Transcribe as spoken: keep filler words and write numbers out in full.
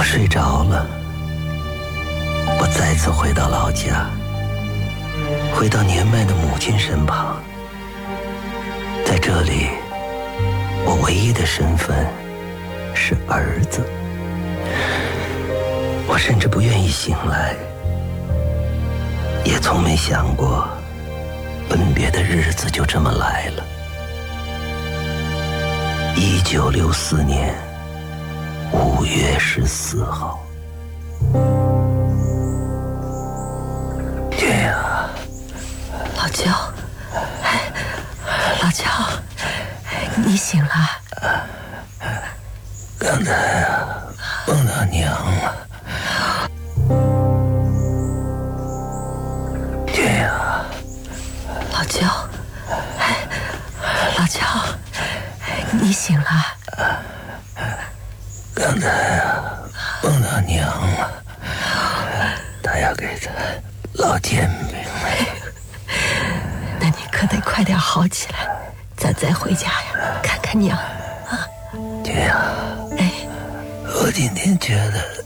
我睡着了，我再次回到老家，回到年迈的母亲身旁。在这里，我唯一的身份是儿子。我甚至不愿意醒来，也从没想过分别的日子就这么来了。一九六四年五月十四号，爹呀， 老焦，哎，老焦，你醒了？ 刚才啊，梦到娘了。爹呀， 老焦，哎，老焦，你醒了？ 刚才啊，梦到娘了，她要给她烙煎饼。 那你可得快点好起来，咱再回家呀，看看娘啊。 爹呀， 哎， 我今天觉得